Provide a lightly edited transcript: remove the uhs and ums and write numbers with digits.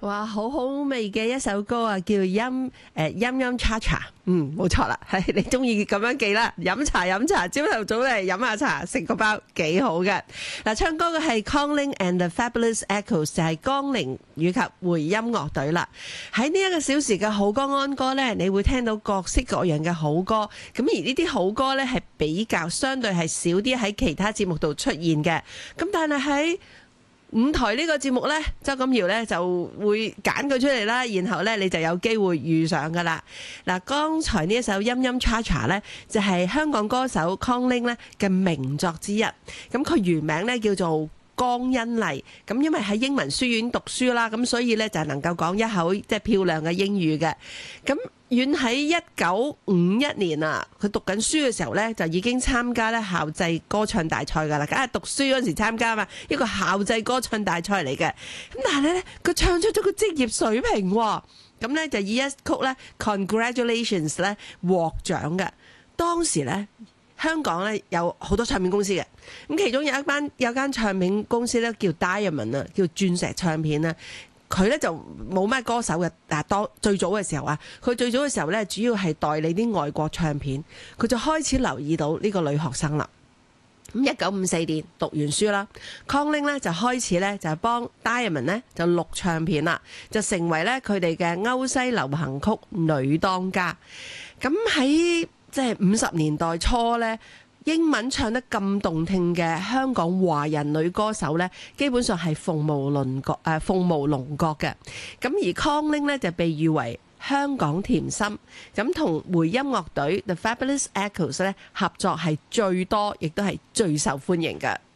哇，好好味嘅一首歌啊，叫陰陰茶茶，冇錯啦，係你中意咁樣記啦，飲茶，朝頭早嚟飲下茶，食個包幾好嘅。嗱，唱歌嘅係 Kong-Ling and the Fabulous Echoes， 就係江玲以及回音樂隊啦。喺呢一個小時嘅好歌安歌呢，你會聽到各式各樣嘅好歌，咁而呢啲好歌呢，係比較相對係少啲喺其他節目度出現嘅，咁但係喺五台呢個節目呢，周錦堯呢就會揀佢出嚟啦，然後呢，你就有機會遇上噶啦。嗱，剛才呢一首陰陰茶茶呢，就係香港歌手 Kong-Ling 呢嘅名作之一。咁佢原名呢叫做江欣麗，咁因為喺英文書院讀書啦，咁所以呢就能夠講一口即係漂亮嘅英語嘅。咁遠喺1951年啊，佢讀緊書嘅時候呢，就已經參加咧校際歌唱大賽噶啦，梗係讀書嗰時參加嘛，一個校際歌唱大賽嚟嘅。咁但係呢，佢唱出咗個職業水平喎，咁呢就以一曲呢 Congratulations 呢獲獎嘅。當時呢，香港呢有好多唱片公司嘅，咁其中有間唱片公司呢叫 Diamond 啊，叫鑽石唱片啊。佢咧就冇咩歌手嘅，但係最早嘅時候啊，佢最早嘅時候咧，主要係代理啲外國唱片，佢就開始留意到呢個女學生啦。咁1954年讀完書啦，Kong-Ling咧就開始咧就幫 Diamond 咧就錄唱片啦，就成為咧佢哋嘅歐西流行曲女當家。咁喺即係50年代初咧，英文唱得咁動聽嘅香港華人女歌手呢，基本上係鳳毛龍角嘅。咁而 Kong-Ling 呢，就被譽為香港甜心，咁同回音樂隊 The Fabulous Echoes 呢合作係最多，亦都係最受歡迎嘅。